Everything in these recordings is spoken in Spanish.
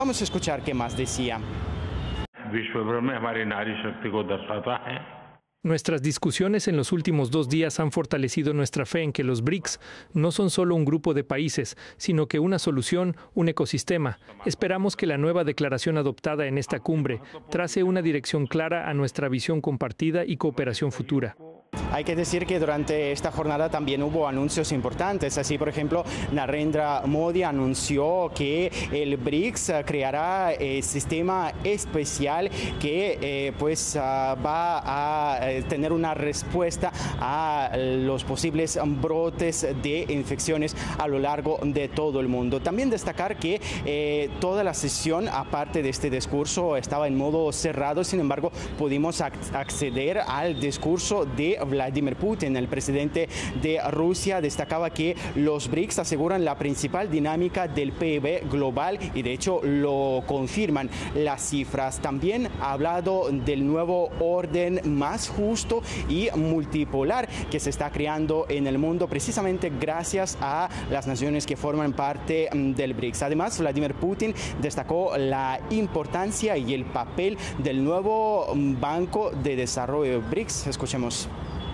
Vamos a escuchar qué más decía. Nuestras discusiones en los últimos 2 días han fortalecido nuestra fe en que los BRICS no son solo un grupo de países, sino que una solución, un ecosistema. Esperamos que la nueva declaración adoptada en esta cumbre trace una dirección clara a nuestra visión compartida y cooperación futura. Hay que decir que durante esta jornada también hubo anuncios importantes. Así, por ejemplo, Narendra Modi anunció que el BRICS creará sistema especial que va a tener una respuesta a los posibles brotes de infecciones a lo largo de todo el mundo. También destacar que toda la sesión, aparte de este discurso, estaba en modo cerrado. Sin embargo, pudimos acceder al discurso de Vladimir Putin. El presidente de Rusia destacaba que los BRICS aseguran la principal dinámica del PIB global y de hecho lo confirman las cifras. También ha hablado del nuevo orden más justo y multipolar que se está creando en el mundo precisamente gracias a las naciones que forman parte del BRICS. Además, Vladimir Putin destacó la importancia y el papel del nuevo Banco de Desarrollo BRICS. Escuchemos.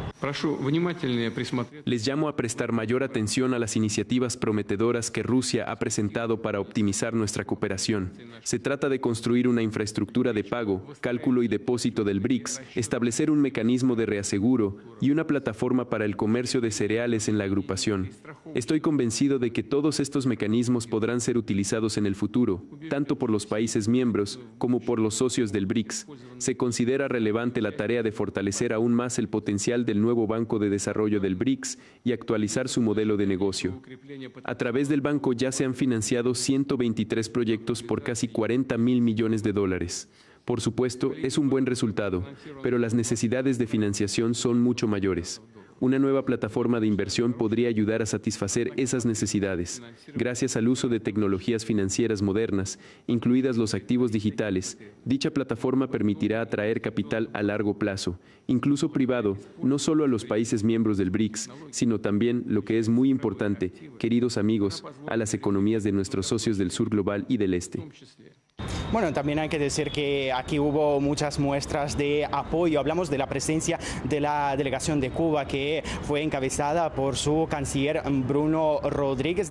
Les llamo a prestar mayor atención a las iniciativas prometedoras que Rusia ha presentado para optimizar nuestra cooperación. Se trata de construir una infraestructura de pago, cálculo y depósito del BRICS, establecer un mecanismo de reaseguro y una plataforma para el comercio de cereales en la agrupación. Estoy convencido de que todos estos mecanismos podrán ser utilizados en el futuro, tanto por los países miembros como por los socios del BRICS. Se considera relevante la tarea de fortalecer aún más el potencial del nuevo Banco de Desarrollo del BRICS y actualizar su modelo de negocio. A través del banco ya se han financiado 123 proyectos por casi $40.000 millones. Por supuesto, es un buen resultado, pero las necesidades de financiación son mucho mayores. Una nueva plataforma de inversión podría ayudar a satisfacer esas necesidades. Gracias al uso de tecnologías financieras modernas, incluidas los activos digitales, dicha plataforma permitirá atraer capital a largo plazo, incluso privado, no solo a los países miembros del BRICS, sino también, lo que es muy importante, queridos amigos, a las economías de nuestros socios del sur global y del este. Bueno, también hay que decir que aquí hubo muchas muestras de apoyo. Hablamos de la presencia de la delegación de Cuba, que fue encabezada por su canciller Bruno Rodríguez.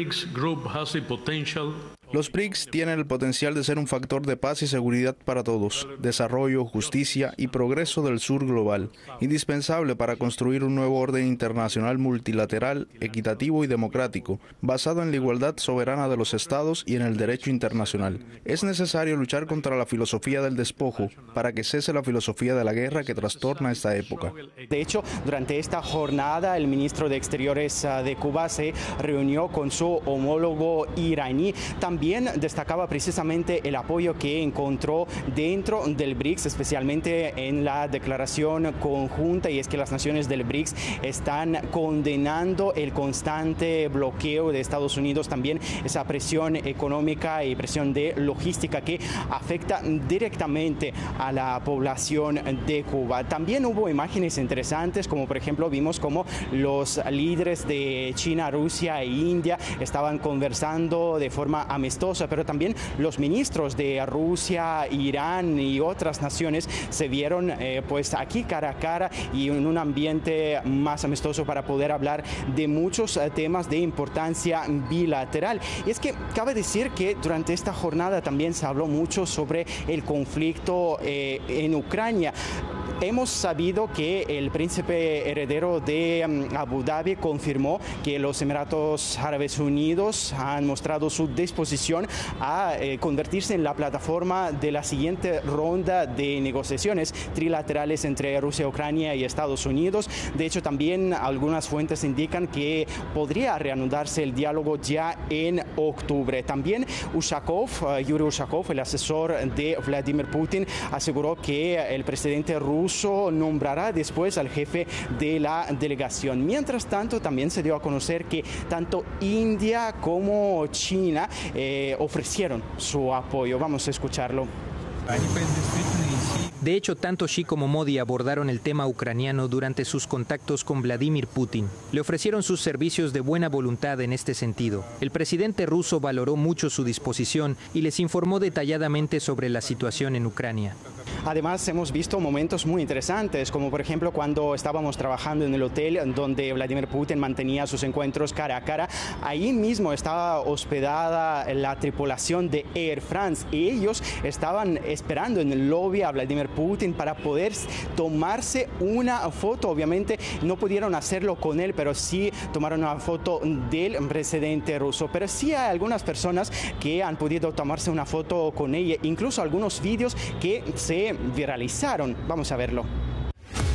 Los BRICS tienen el potencial de ser un factor de paz y seguridad para todos, desarrollo, justicia y progreso del sur global, indispensable para construir un nuevo orden internacional multilateral, equitativo y democrático, basado en la igualdad soberana de los estados y en el derecho internacional. Es necesario luchar contra la filosofía del despojo para que cese la filosofía de la guerra que trastorna esta época. De hecho, durante esta jornada, el ministro de Exteriores de Cuba se reunió con su homólogo iraní. También destacaba precisamente el apoyo que encontró dentro del BRICS, especialmente en la declaración conjunta, y es que las naciones del BRICS están condenando el constante bloqueo de Estados Unidos, también esa presión económica y presión de logística que afecta directamente a la población de Cuba. También hubo imágenes interesantes, como por ejemplo vimos como los líderes de China, Rusia e India estaban conversando de forma amistosa, pero también los ministros de Rusia, Irán y otras naciones se vieron pues aquí cara a cara y en un ambiente más amistoso para poder hablar de muchos temas de importancia bilateral. Y es que cabe decir que durante esta jornada también se habló mucho sobre el conflicto en Ucrania. Hemos sabido que el príncipe heredero de Abu Dhabi confirmó que los Emiratos Árabes Unidos han mostrado su disposición a convertirse en la plataforma de la siguiente ronda de negociaciones trilaterales entre Rusia, Ucrania y Estados Unidos. De hecho, también algunas fuentes indican que podría reanudarse el diálogo ya en octubre. También Yuri Ushakov, el asesor de Vladimir Putin, aseguró que el presidente ruso nombrará después al jefe de la delegación. Mientras tanto, también se dio a conocer que tanto India como China ofrecieron su apoyo. Vamos a escucharlo. De hecho, tanto Xi como Modi abordaron el tema ucraniano durante sus contactos con Vladimir Putin. Le ofrecieron sus servicios de buena voluntad en este sentido. El presidente ruso valoró mucho su disposición y les informó detalladamente sobre la situación en Ucrania. Además, hemos visto momentos muy interesantes, como por ejemplo cuando estábamos trabajando en el hotel donde Vladimir Putin mantenía sus encuentros cara a cara. Ahí mismo estaba hospedada la tripulación de Air France y ellos estaban esperando en el lobby a Vladimir Putin para poder tomarse una foto. Obviamente no pudieron hacerlo con él, pero sí tomaron una foto del presidente ruso. Pero sí hay algunas personas que han podido tomarse una foto con ella, incluso algunos vídeos que se viralizaron. Vamos a verlo.